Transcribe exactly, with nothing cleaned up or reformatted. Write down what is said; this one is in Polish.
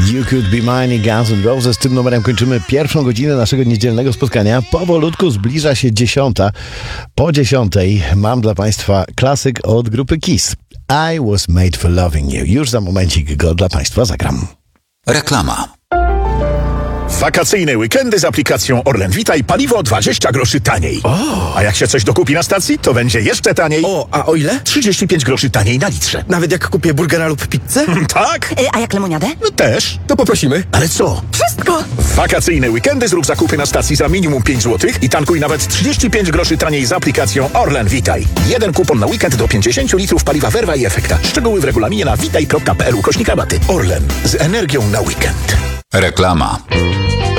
You Could Be Mine i Guns N' Roses. Tym numerem kończymy pierwszą godzinę naszego niedzielnego spotkania. Powolutku zbliża się dziesiąta. Po dziesiątej mam dla Państwa klasyk od grupy Kiss. I Was Made for Loving You. Już za momencik go dla Państwa zagram. Reklama. Wakacyjne weekendy z aplikacją Orlen Witaj paliwo dwadzieścia groszy taniej. O. A jak się coś dokupi na stacji, to będzie jeszcze taniej. O, a o ile? trzydzieści pięć groszy taniej na litrze. Nawet jak kupię burgera lub pizzę? Tak? A jak lemoniadę? No też. To poprosimy. Ale co? Wszystko! W wakacyjne weekendy zrób zakupy na stacji za minimum pięć złotych i tankuj nawet trzydzieści pięć groszy taniej z aplikacją Orlen Witaj. Jeden kupon na weekend do pięćdziesiąt litrów paliwa Werwa i Efekta. Szczegóły w regulaminie na witaj kropka p l ukośnik rabaty. Orlen. Z energią na weekend. Reklama.